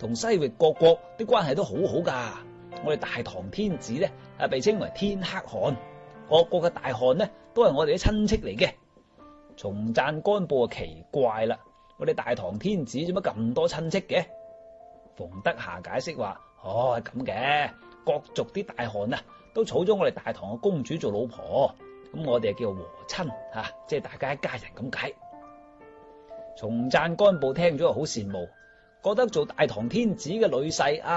同西域各國啲關係都好好噶。我哋大唐天子咧被稱為天可汗，各國嘅大汗呢都係我哋啲親戚嚟嘅。松贊干布啊奇怪啦，我哋大唐天子做乜咁多親戚嘅？馮德霞解釋話：係咁嘅，各族啲大汗啊都娶咗我哋大唐嘅公主做老婆，咁我哋叫和親吓，即係大家一家人咁解。松贊干布聽咗好羨慕，覺得做大唐天子嘅女婿